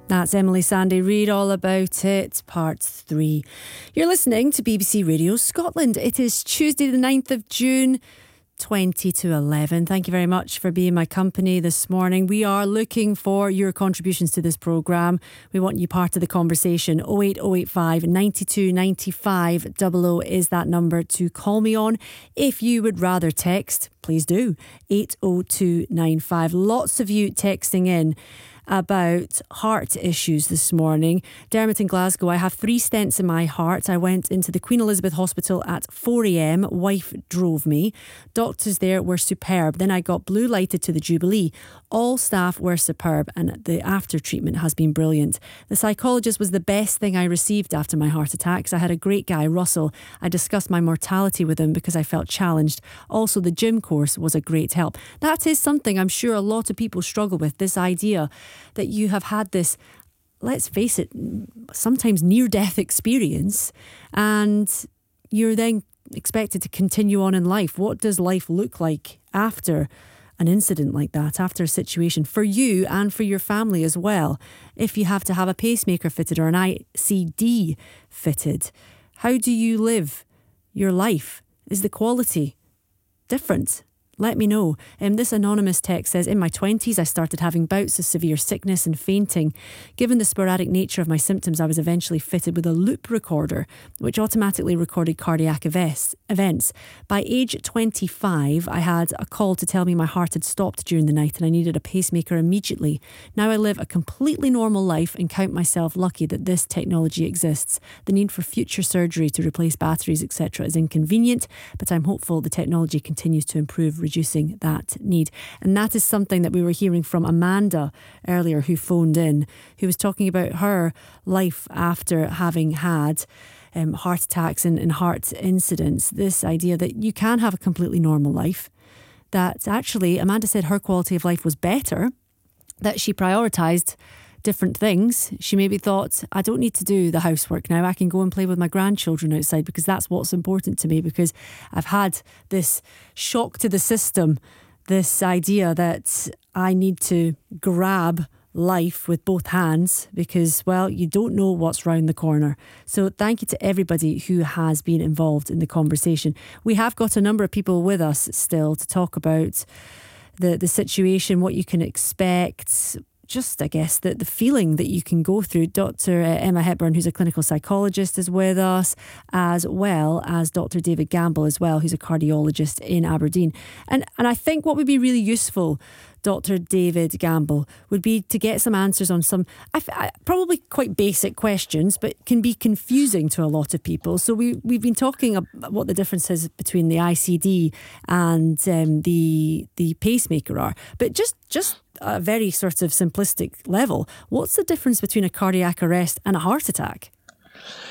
That's Emily Sandy Reid, All About It, Part 3. You're listening to BBC Radio Scotland. It is Tuesday the 9th of June, 20 to 11. Thank you very much for being my company this morning. We are looking for your contributions to this programme. We want you part of the conversation. 08085 92 95 00 is that number to call me on. If you would rather text, please do. 80295. Lots of you texting in about heart issues this morning. Dermot in Glasgow, I have 3 stents in my heart. I went into the Queen Elizabeth Hospital at 4 a.m. Wife drove me. Doctors there were superb. Then I got blue lighted to the Jubilee. All staff were superb and the after treatment has been brilliant. The psychologist was the best thing I received after my heart attacks. I had a great guy, Russell. I discussed my mortality with him because I felt challenged. Also, the gym course was a great help. That is something I'm sure a lot of people struggle with, this idea that you have had this, let's face it, sometimes near-death experience and you're then expected to continue on in life. What does life look like after an incident like that, after a situation, for you and for your family as well? If you have to have a pacemaker fitted or an ICD fitted, how do you live your life? Is the quality different? Let me know. This anonymous text says, in my 20s, I started having bouts of severe sickness and fainting. Given the sporadic nature of my symptoms, I was eventually fitted with a loop recorder, which automatically recorded cardiac events. By age 25, I had a call to tell me my heart had stopped during the night and I needed a pacemaker immediately. Now I live a completely normal life and count myself lucky that this technology exists. The need for future surgery to replace batteries, etc. is inconvenient, but I'm hopeful the technology continues to improve, reducing that need. And that is something that we were hearing from Amanda earlier, who phoned in, who was talking about her life after having had heart attacks and heart incidents. This idea that you can have a completely normal life, that actually Amanda said her quality of life was better, that she prioritised different things. She maybe thought, I don't need to do the housework now. I can go and play with my grandchildren outside because that's what's important to me, because I've had this shock to the system, this idea that I need to grab life with both hands because, well, you don't know what's round the corner. So thank you to everybody who has been involved in the conversation. We have got a number of people with us still to talk about the situation, what you can expect, just, I guess, the feeling that you can go through. Dr. Emma Hepburn, who's a clinical psychologist, is with us, as well as Dr. David Gamble as well, who's a cardiologist in Aberdeen. And I think what would be really useful, Dr. David Gamble, would be to get some answers on some probably quite basic questions, but can be confusing to a lot of people. So we've been talking about what the difference is between the ICD and the pacemaker are. But just a very sort of simplistic level, what's the difference between a cardiac arrest and a heart attack?